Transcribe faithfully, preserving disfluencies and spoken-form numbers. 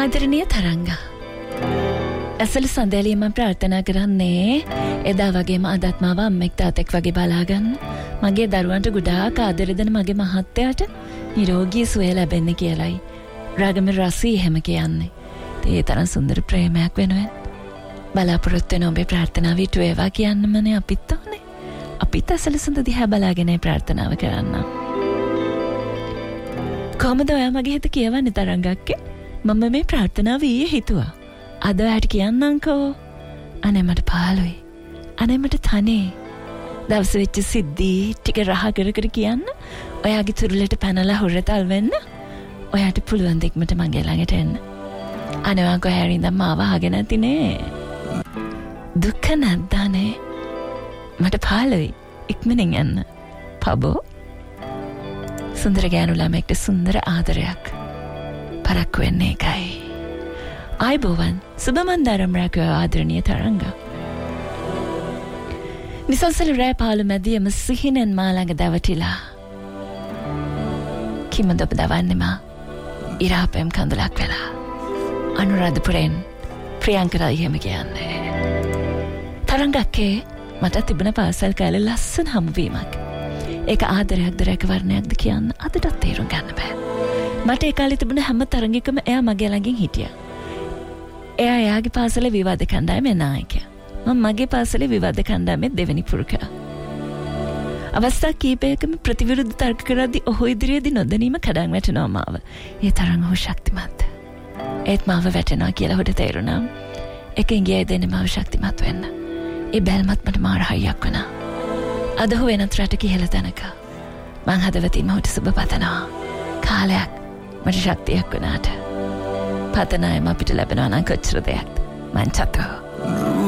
ආදරණීය තරංගා. ඇසල සඳැලිය මම ප්‍රාර්ථනා කරන්නේ එදා වගේම අදත් මාව අම්මෙක් තාත්තෙක් වගේ බලාගන්න. මගේ දරුවන්ට ගොඩාක් ආදර දෙන මගේ මහත්තයාට නිරෝගී සුවය ලැබෙන්න කියලයි. රාගම රසී හැම කියන්නේ. ඒ තරම් සුන්දර ප්‍රේමයක් වෙනුවෙන් බලාපොරොත්තු වෙන ඔබේ ප්‍රාර්ථනාව ඉටු වේවා කියන්නමනේ අපිත් ඕනේ. අපිත් ඇසල සඳ දිහා බලාගෙන ප්‍රාර්ථනාව කරන්න. කොහමද ඔයා මගේ හිත කියවන්නේ තරංගක්කේ? මම මේ ප්‍රාර්ථනාව ඊයේ හිතුවා. අද ඔයාට කියන්නම්කෝ. අනේ මට පාළුයි. අනේ මට තනේ. දවස් වෙච්ච සිද්ධි ටික රහ කර කර කියන්න. ඔයාගේ තුරුලට පැනලා හොරතල් වෙන්න. ඔයාට පුළුවන් දෙක්මට මගේ ළඟට එන්න. අනේ ඔයා කොහේ හරි ඉඳන් මාව අහගෙන නැතිනේ. දුක නැද්දානේ. මට පාළුයි. ඉක්මනින් යන්න. පබෝ. සුන්දර ගෑනු ළමෙක්ට සුන්දර ආදරයක්. පරක්කු වෙන්නේ එකයි. ආයිබෝවන් සුබමන්දාරම් රැකව ආදරණීය තරංගා. නිසල්සල රෑ පාලු මැදියම සිහිනෙන් මා ළඟ දැවටිලා. කිමද ඔබ දවන්නේමා ඉරාපෙම් කඳුලක් වෙලා. අනුරාධපුරෙන් ප්‍රියංකරයි එහෙම කියන්නේ. තරංගක්කේ මට තිබුණ පාසල් කාලේ ලස්සන හමුවීමක්. ඒක ආදරයක්ද රැකවරණයක්ද කියන්න අදටත් තේරුම් ගන්න බෑ. මට ඒ කාලේ තිබුණ හැම තරඟයකම එයා මගේ ළඟින් හිටියා. එයා එයාගේ පාසලේ විවාද කණ්ඩායමේ නායකයා. මම මගේ පාසලේ විවාද කණ්ඩායමේ දෙවෙනි පුරුකයා. අවස්ථා කීපයකම ප්‍රතිවිරුද්ධ තර්ක කරද්දී ඔහු ඉදිරියේදී නොදැනීම කඩන් වැටෙනවා මාව. ඒ තරම් ඔහු ශක්තිමත්. ඒත් මාව වැටෙනවා කියලා ඔහුට තේරුණා. එකෙන් ගියේ දෙන්නේ මාව ශක්තිමත් වෙන්න. ඒ බැල්මත් මට මාර හයියක් වුණා. අද ඔහු වෙනත් රටක ඉහළ තැනක. මං හදවතින්ම ඔහුට සුබ පතනවා. කාලයක් මට ශක්තියක් වුණාට පතනායම අපිට ලැබෙනවා නම් කොච්චර දෙයක්ද මං චතෝ.